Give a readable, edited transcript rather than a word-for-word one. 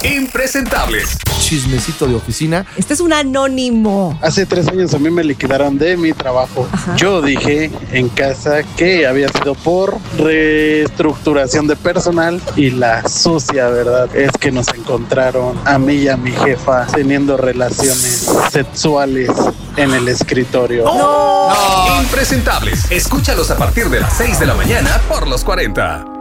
Impresentables. Chismecito de oficina. Este es un anónimo. Hace 3 años a mí me liquidaron de mi trabajo. Ajá. Yo dije en casa que había sido por reestructuración de personal y la sucia verdad es que nos encontraron a mí y a mi jefa teniendo relaciones sexuales en el escritorio. Impresentables. Escúchalos a partir de las 6 de la mañana por los 40.